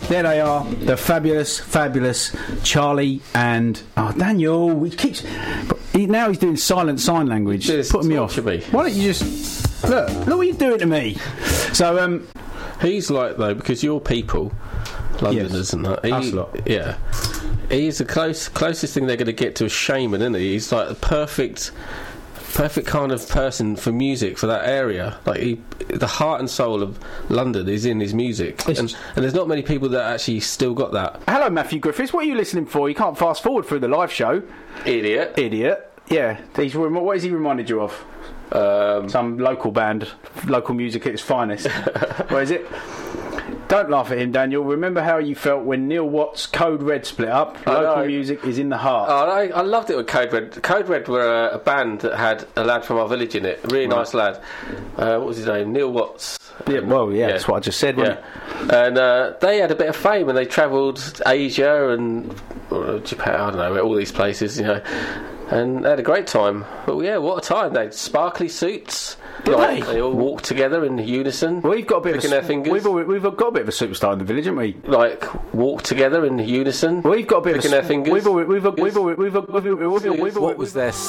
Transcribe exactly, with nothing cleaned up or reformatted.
there they are, the fabulous, fabulous Charlie and oh Daniel. He keeps he, now he's doing silent sign language, Just putting me off. me. Why don't you just look? Look what you're doing to me. So um, he's like though because you're people, Londoners yes, and that. He, us lot. Yeah, he's the close closest thing they're going to get to a shaman, isn't he? He's like the perfect. Perfect kind of person for music for that area. Like he, the heart and soul of London is in his music, and, and there's not many people that actually still got that. Hello, Matthew Griffiths. What are you listening for? You can't fast forward through the live show. Idiot, idiot. Yeah, he's, what has he reminded you of? Um, Some local band, local music at its finest. What is it? Don't laugh at him, Daniel. Remember how you felt when Neil Watts' Code Red split up? Local music is in the heart. Oh, I, I loved it with Code Red. Code Red were a, a band that had a lad from our village in it. A really right. nice lad. Uh, what was his name? Neil Watts. Yeah, well, yeah, yeah. That's what I just said, wasn't yeah. it? And uh, they had a bit of fame, and they travelled Asia and uh, Japan. I don't know, all these places, you know. And they had a great time. But yeah, what a time. They had sparkly suits. Like, they? they all walked together in unison. We've got a bit of a, their fingers. We've, all, we've got a bit of a superstar in the village, haven't we? Like walk together in unison. We've got a bit picking of a, their fingers. We've all, we've all, we've all, we've all, we've all, we've all, we've all, what was their